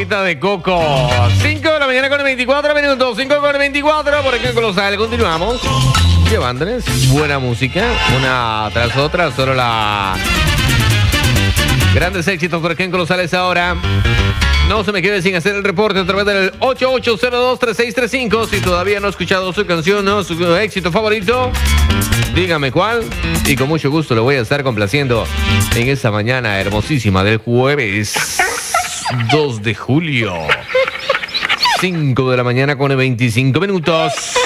agüita de coco. 5 de la mañana con 24 minutos. 5 con 24. Por aquí en Colosal continuamos llevándoles buena música, una tras otra. Solo la grandes éxitos por aquí en Colosales ahora. No se me quede sin hacer el reporte a través del 88023635. Si todavía no ha escuchado su canción, ¿no? Su éxito favorito, dígame cuál. Y con mucho gusto lo voy a estar complaciendo en esta mañana hermosísima del jueves 2 de julio. 5 de la mañana con 25 minutos.